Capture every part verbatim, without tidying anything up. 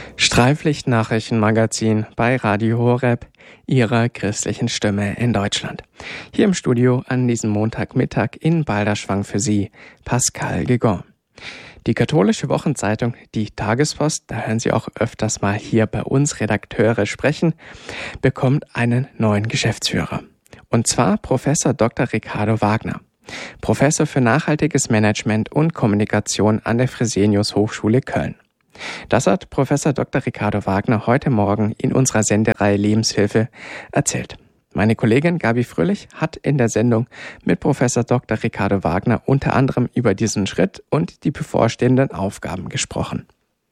Streiflicht-Nachrichtenmagazin bei Radio Horeb, Ihrer christlichen Stimme in Deutschland. Hier im Studio an diesem Montagmittag in Balderschwang für Sie, Pascal Gegon. Die katholische Wochenzeitung, die Tagespost, da hören Sie auch öfters mal hier bei uns Redakteure sprechen, bekommt einen neuen Geschäftsführer. Und zwar Professor Doktor Ricardo Wagner. Professor für nachhaltiges Management und Kommunikation an der Fresenius Hochschule Köln. Das hat Professor Doktor Ricardo Wagner heute Morgen in unserer Sendereihe Lebenshilfe erzählt. Meine Kollegin Gabi Fröhlich hat in der Sendung mit Professor Doktor Ricardo Wagner unter anderem über diesen Schritt und die bevorstehenden Aufgaben gesprochen.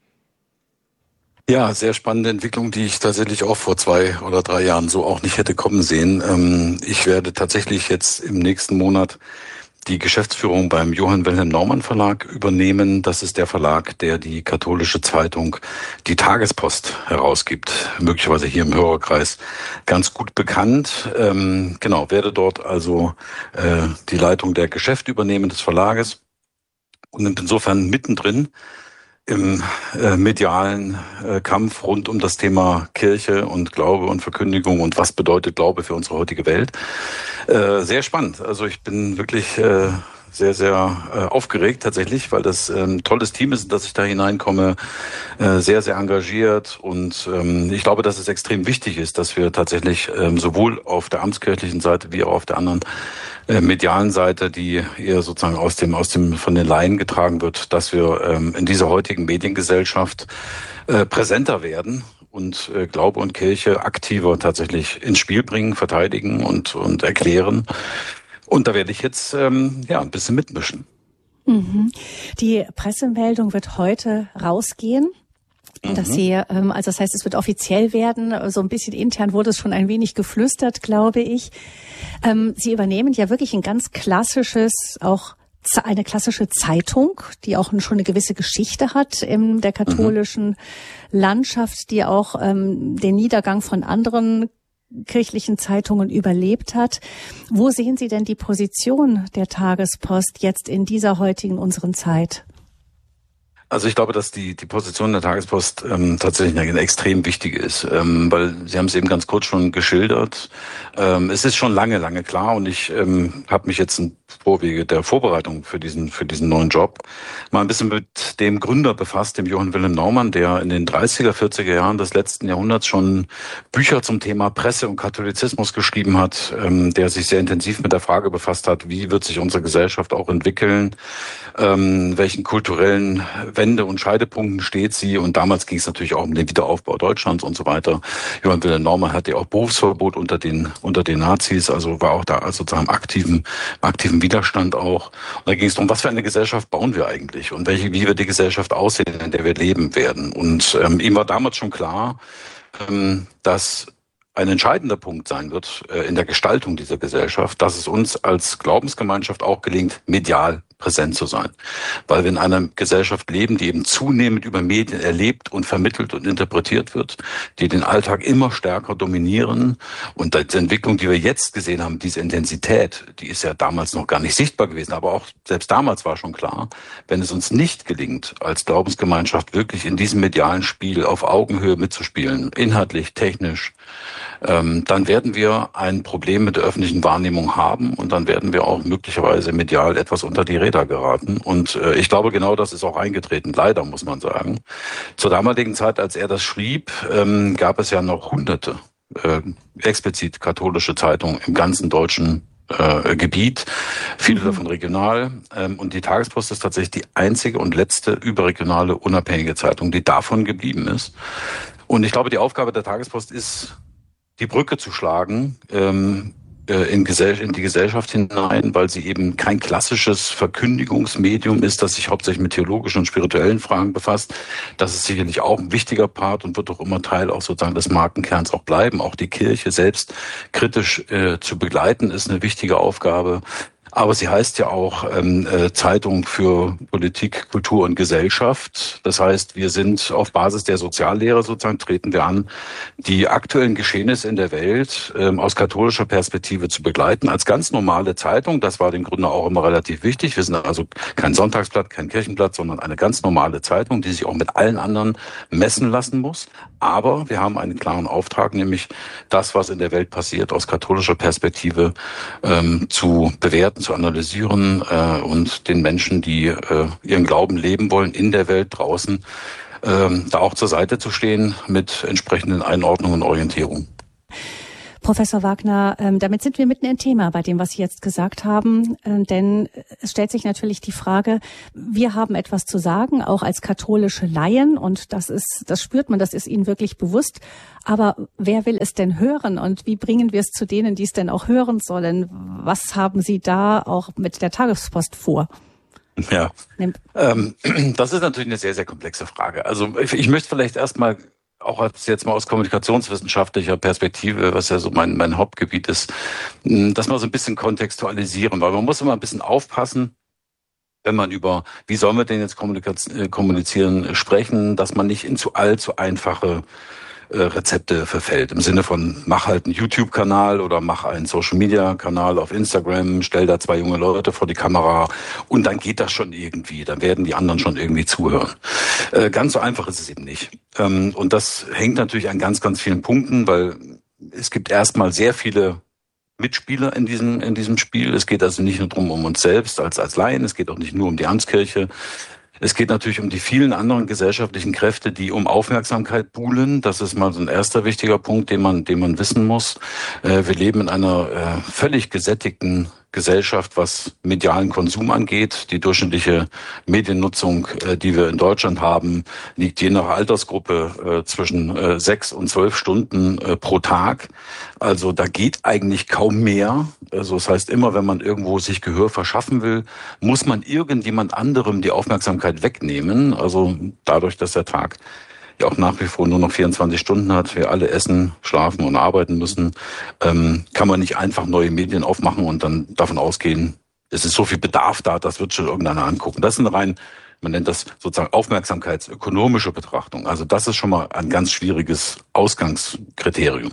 Ja, sehr spannende Entwicklung, die ich tatsächlich auch vor zwei oder drei Jahren so auch nicht hätte kommen sehen. Ich werde tatsächlich jetzt im nächsten Monat die Geschäftsführung beim Johann Wilhelm Naumann Verlag übernehmen. Das ist der Verlag, der die katholische Zeitung Die Tagespost herausgibt. Möglicherweise hier im Hörerkreis ganz gut bekannt. Ähm, genau, werde dort also äh, die Leitung der Geschäfte übernehmen des Verlages und insofern mittendrin im äh, medialen äh, Kampf rund um das Thema Kirche und Glaube und Verkündigung und was bedeutet Glaube für unsere heutige Welt. Äh, sehr spannend. Also ich bin wirklich äh, sehr, sehr äh, aufgeregt tatsächlich, weil das äh, ein tolles Team ist, dass ich da hineinkomme, äh, sehr, sehr engagiert und ähm, ich glaube, dass es extrem wichtig ist, dass wir tatsächlich ähm, sowohl auf der amtskirchlichen Seite wie auch auf der anderen äh, medialen Seite, die eher sozusagen aus dem, aus dem, von den Laien getragen wird, dass wir ähm, in dieser heutigen Mediengesellschaft äh, präsenter werden und äh, Glaube und Kirche aktiver tatsächlich ins Spiel bringen, verteidigen und, und erklären. Und da werde ich jetzt ähm, ja ein bisschen mitmischen. Mhm. Die Pressemeldung wird heute rausgehen. Dass Sie, ähm, also das heißt, es wird offiziell werden. So ein bisschen intern wurde es schon ein wenig geflüstert, glaube ich. Ähm, Sie übernehmen ja wirklich ein ganz klassisches, auch eine klassische Zeitung, die auch schon eine gewisse Geschichte hat in der katholischen mhm. Landschaft, die auch ähm, den Niedergang von anderen kirchlichen Zeitungen überlebt hat. Wo sehen Sie denn die Position der Tagespost jetzt in dieser heutigen unseren Zeit? Also ich glaube, dass die die Position der Tagespost ähm, tatsächlich eine extrem wichtige ist, ähm, weil Sie haben es eben ganz kurz schon geschildert. Ähm, es ist schon lange, lange klar und ich ähm, habe mich jetzt im Vorwege der Vorbereitung für diesen für diesen neuen Job mal ein bisschen mit dem Gründer befasst, dem Johann Wilhelm Naumann, der in den dreißiger, vierziger Jahren des letzten Jahrhunderts schon Bücher zum Thema Presse und Katholizismus geschrieben hat, ähm, der sich sehr intensiv mit der Frage befasst hat, wie wird sich unsere Gesellschaft auch entwickeln, ähm, welchen kulturellen Wende- und Scheidepunkten steht sie. Und damals ging es natürlich auch um den Wiederaufbau Deutschlands und so weiter. Johann Wilhelm Naumann hatte ja auch Berufsverbot unter den unter den Nazis, also war auch da also sozusagen im aktiven, aktiven Widerstand auch. Und da ging es darum, was für eine Gesellschaft bauen wir eigentlich und welche, wie wird die Gesellschaft aussehen, in der wir leben werden. Und ähm, ihm war damals schon klar, ähm, dass ein entscheidender Punkt sein wird äh, in der Gestaltung dieser Gesellschaft, dass es uns als Glaubensgemeinschaft auch gelingt, medial präsent zu sein. Weil wir in einer Gesellschaft leben, die eben zunehmend über Medien erlebt und vermittelt und interpretiert wird, die den Alltag immer stärker dominieren. Und die Entwicklung, die wir jetzt gesehen haben, diese Intensität, die ist ja damals noch gar nicht sichtbar gewesen. Aber auch selbst damals war schon klar, wenn es uns nicht gelingt, als Glaubensgemeinschaft wirklich in diesem medialen Spiel auf Augenhöhe mitzuspielen, inhaltlich, technisch, ähm, dann werden wir ein Problem mit der öffentlichen Wahrnehmung haben und dann werden wir auch möglicherweise medial etwas unter die Räder geraten. Und äh, ich glaube, genau das ist auch eingetreten, leider muss man sagen. Zur damaligen Zeit, als er das schrieb, ähm, gab es ja noch hunderte äh, explizit katholische Zeitungen im ganzen deutschen äh, Gebiet, viele mhm. davon regional. Ähm, und die Tagespost ist tatsächlich die einzige und letzte überregionale unabhängige Zeitung, die davon geblieben ist. Und ich glaube, die Aufgabe der Tagespost ist, die Brücke zu schlagen ähm, in, Gesell- in die Gesellschaft hinein, weil sie eben kein klassisches Verkündigungsmedium ist, das sich hauptsächlich mit theologischen und spirituellen Fragen befasst. Das ist sicherlich auch ein wichtiger Part und wird auch immer Teil auch sozusagen des Markenkerns auch bleiben. Auch die Kirche selbst kritisch äh, zu begleiten, ist eine wichtige Aufgabe. Aber sie heißt ja auch ähm, äh, Zeitung für Politik, Kultur und Gesellschaft. Das heißt, wir sind auf Basis der Soziallehre sozusagen, treten wir an, die aktuellen Geschehnisse in der Welt ähm, aus katholischer Perspektive zu begleiten, als ganz normale Zeitung. Das war dem Gründer auch immer relativ wichtig. Wir sind also kein Sonntagsblatt, kein Kirchenblatt, sondern eine ganz normale Zeitung, die sich auch mit allen anderen messen lassen muss. Aber wir haben einen klaren Auftrag, nämlich das, was in der Welt passiert, aus katholischer Perspektive ähm, zu bewerten, zu analysieren äh, und den Menschen, die äh, ihren Glauben leben wollen, in der Welt draußen, ähm, da auch zur Seite zu stehen mit entsprechenden Einordnungen und Orientierung. Professor Wagner, damit sind wir mitten im Thema bei dem, was Sie jetzt gesagt haben, denn es stellt sich natürlich die Frage, wir haben etwas zu sagen, auch als katholische Laien, und das ist, das spürt man, das ist Ihnen wirklich bewusst, aber wer will es denn hören und wie bringen wir es zu denen, die es denn auch hören sollen? Was haben Sie da auch mit der Tagespost vor? Ja, ähm, das ist natürlich eine sehr, sehr komplexe Frage. Also ich, ich möchte vielleicht erstmal auch als jetzt mal aus kommunikationswissenschaftlicher Perspektive, was ja so mein, mein Hauptgebiet ist, das mal so ein bisschen kontextualisieren, weil man muss immer ein bisschen aufpassen, wenn man über, wie sollen wir denn jetzt kommunizieren, sprechen, dass man nicht in zu allzu einfache Rezepte verfällt. Im Sinne von, mach halt einen YouTube-Kanal oder mach einen Social-Media-Kanal auf Instagram, stell da zwei junge Leute vor die Kamera und dann geht das schon irgendwie. Dann werden die anderen schon irgendwie zuhören. Äh, ganz so einfach ist es eben nicht. Ähm, und das hängt natürlich an ganz, ganz vielen Punkten, weil es gibt erstmal sehr viele Mitspieler in diesem, in diesem Spiel. Es geht also nicht nur drum um uns selbst als, als Laien. Es geht auch nicht nur um die Amtskirche. Es geht natürlich um die vielen anderen gesellschaftlichen Kräfte, die um Aufmerksamkeit buhlen. Das ist mal so ein erster wichtiger Punkt, den man, den man wissen muss. Wir leben in einer völlig gesättigten Gesellschaft, was medialen Konsum angeht. Die durchschnittliche Mediennutzung, die wir in Deutschland haben, liegt je nach Altersgruppe zwischen sechs und zwölf Stunden pro Tag. Also da geht eigentlich kaum mehr. Also das heißt, immer wenn man irgendwo sich Gehör verschaffen will, muss man irgendjemand anderem die Aufmerksamkeit wegnehmen. Also dadurch, dass der Tag ja auch nach wie vor nur noch vierundzwanzig Stunden hat, wir alle essen, schlafen und arbeiten müssen, ähm, kann man nicht einfach neue Medien aufmachen und dann davon ausgehen, es ist so viel Bedarf da, das wird schon irgendeiner angucken. Das ist eine rein, man nennt das sozusagen aufmerksamkeitsökonomische Betrachtung. Also das ist schon mal ein ganz schwieriges Ausgangskriterium.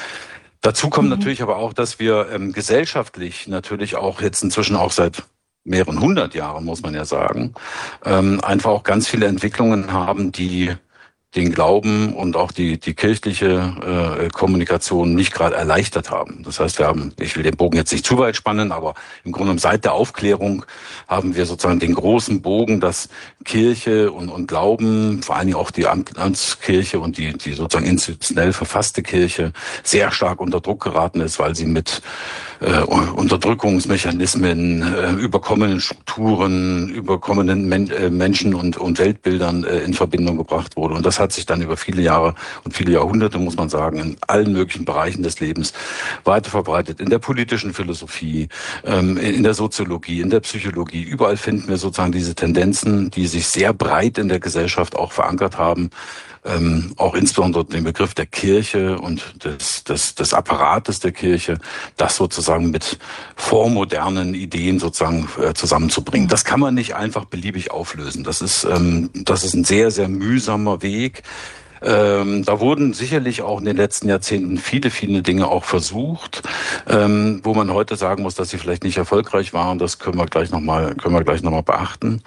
Dazu kommt mhm. natürlich aber auch, dass wir ähm, gesellschaftlich natürlich auch jetzt inzwischen auch seit mehreren hundert Jahren, muss man ja sagen, ähm, einfach auch ganz viele Entwicklungen haben, die den Glauben und auch die die kirchliche äh, Kommunikation nicht gerade erleichtert haben. Das heißt, wir haben, ich will den Bogen jetzt nicht zu weit spannen, aber im Grunde genommen seit der Aufklärung haben wir sozusagen den großen Bogen, dass Kirche und und Glauben, vor allen Dingen auch die Amtskirche und die die sozusagen institutionell verfasste Kirche sehr stark unter Druck geraten ist, weil sie mit äh, Unterdrückungsmechanismen, äh, überkommenen Strukturen, überkommenen Men- äh, Menschen und und Weltbildern äh, in Verbindung gebracht wurde. Und das hat sich dann über viele Jahre und viele Jahrhunderte, muss man sagen, in allen möglichen Bereichen des Lebens weiter verbreitet. In der politischen Philosophie, in der Soziologie, in der Psychologie. Überall finden wir sozusagen diese Tendenzen, die sich sehr breit in der Gesellschaft auch verankert haben. Ähm, auch insbesondere den Begriff der Kirche und des, des, des Apparates der Kirche, das sozusagen mit vormodernen Ideen sozusagen äh, zusammenzubringen. Das kann man nicht einfach beliebig auflösen. Das ist, ähm, das ist ein sehr, sehr mühsamer Weg. Ähm, da wurden sicherlich auch in den letzten Jahrzehnten viele, viele Dinge auch versucht, ähm, wo man heute sagen muss, dass sie vielleicht nicht erfolgreich waren. Das können wir gleich nochmal, können wir gleich nochmal beachten.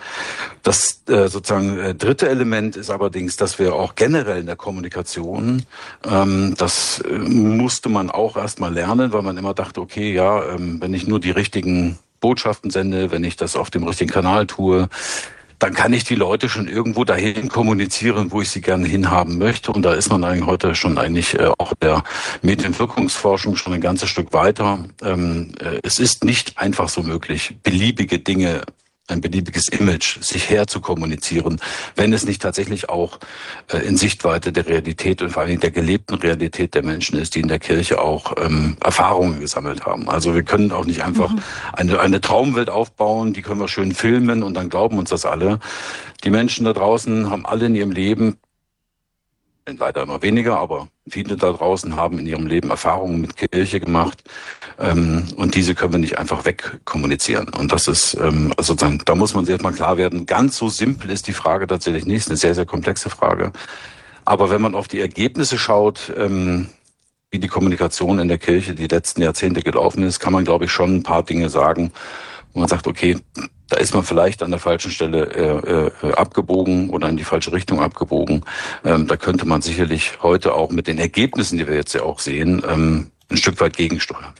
Das äh, sozusagen äh, dritte Element ist allerdings, dass wir auch generell in der Kommunikation, ähm, das äh, musste man auch erstmal lernen, weil man immer dachte, okay, ja, ähm, wenn ich nur die richtigen Botschaften sende, wenn ich das auf dem richtigen Kanal tue, dann kann ich die Leute schon irgendwo dahin kommunizieren, wo ich sie gerne hinhaben möchte. Und da ist man eigentlich heute schon eigentlich äh, auch der Medienwirkungsforschung schon ein ganzes Stück weiter. Ähm, äh, es ist nicht einfach so möglich, beliebige Dinge, ein beliebiges Image sich herzukommunizieren, wenn es nicht tatsächlich auch äh, in Sichtweite der Realität und vor allem der gelebten Realität der Menschen ist, die in der Kirche auch ähm, Erfahrungen gesammelt haben. Also wir können auch nicht einfach mhm. eine, eine Traumwelt aufbauen, die können wir schön filmen und dann glauben uns das alle. Die Menschen da draußen haben alle in ihrem Leben leider immer weniger, aber viele da draußen haben in ihrem Leben Erfahrungen mit Kirche gemacht, ähm, und diese können wir nicht einfach wegkommunizieren. Und das ist, ähm, also dann, da muss man sich erstmal klar werden, ganz so simpel ist die Frage tatsächlich nicht, eine sehr, sehr komplexe Frage. Aber wenn man auf die Ergebnisse schaut, ähm, wie die Kommunikation in der Kirche die letzten Jahrzehnte gelaufen ist, kann man, glaube ich, schon ein paar Dinge sagen, wo man sagt, okay, da ist man vielleicht an der falschen Stelle äh, äh, abgebogen oder in die falsche Richtung abgebogen. Ähm, da könnte man sicherlich heute auch mit den Ergebnissen, die wir jetzt ja auch sehen, ähm, ein Stück weit gegensteuern.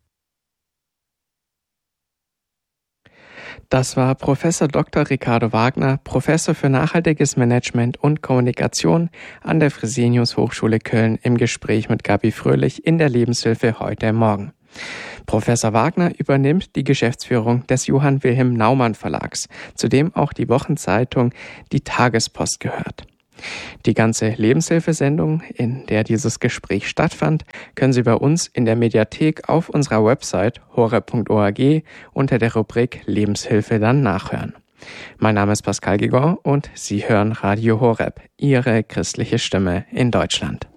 Das war Professor Doktor Ricardo Wagner, Professor für nachhaltiges Management und Kommunikation an der Fresenius Hochschule Köln im Gespräch mit Gabi Fröhlich in der Lebenshilfe heute Morgen. Professor Wagner übernimmt die Geschäftsführung des Johann Wilhelm Naumann Verlags, zu dem auch die Wochenzeitung Die Tagespost gehört. Die ganze Lebenshilfesendung, in der dieses Gespräch stattfand, können Sie bei uns in der Mediathek auf unserer Website horeb punkt org unter der Rubrik Lebenshilfe dann nachhören. Mein Name ist Pascal Gigon und Sie hören Radio Horeb, Ihre christliche Stimme in Deutschland.